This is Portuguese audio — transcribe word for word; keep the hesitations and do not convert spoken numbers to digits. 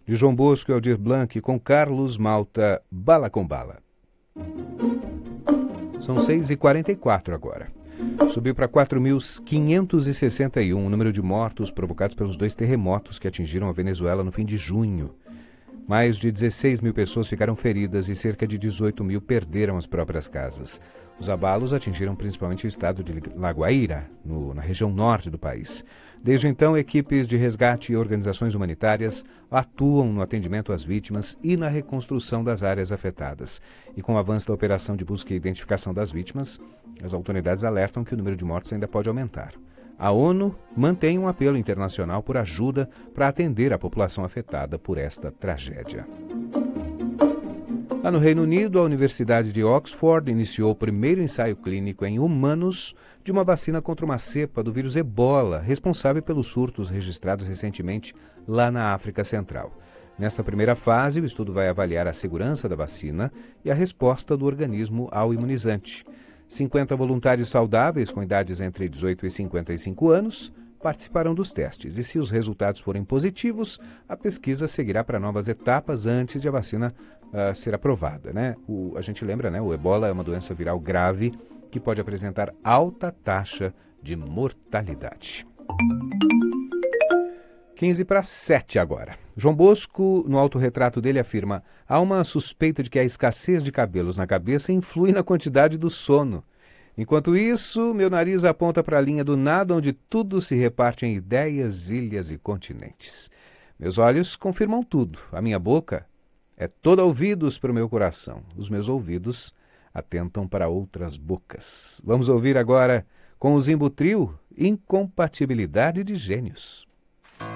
de João Bosco e Aldir Blanc, com Carlos Malta, Bala com Bala. São seis e quarenta e quatro agora. Subiu para quatro mil quinhentos e sessenta e um o número de mortos provocados pelos dois terremotos que atingiram a Venezuela no fim de junho. Mais de dezesseis mil pessoas ficaram feridas e cerca de dezoito mil perderam as próprias casas. Os abalos atingiram principalmente o estado de La Guaira, no, na região norte do país. Desde então, equipes de resgate e organizações humanitárias atuam no atendimento às vítimas e na reconstrução das áreas afetadas. E com o avanço da operação de busca e identificação das vítimas, as autoridades alertam que o número de mortos ainda pode aumentar. A ONU mantém um apelo internacional por ajuda para atender a população afetada por esta tragédia. Lá no Reino Unido, a Universidade de Oxford iniciou o primeiro ensaio clínico em humanos de uma vacina contra uma cepa do vírus Ebola, responsável pelos surtos registrados recentemente lá na África Central. Nesta primeira fase, o estudo vai avaliar a segurança da vacina e a resposta do organismo ao imunizante. cinquenta voluntários saudáveis com idades entre dezoito e cinquenta e cinco anos participarão dos testes e, se os resultados forem positivos, a pesquisa seguirá para novas etapas antes de a vacina uh, ser aprovada. Né? O, a gente lembra, né? O Ebola é uma doença viral grave que pode apresentar alta taxa de mortalidade. quinze para sete agora. João Bosco, no autorretrato dele, afirma: há uma suspeita de que a escassez de cabelos na cabeça influi na quantidade do sono. Enquanto isso, meu nariz aponta para a linha do nada, onde tudo se reparte em ideias, ilhas e continentes. Meus olhos confirmam tudo. A minha boca é toda ouvidos para o meu coração. Os meus ouvidos atentam para outras bocas. Vamos ouvir agora, com o Zimbo Trio, Incompatibilidade de Gênios.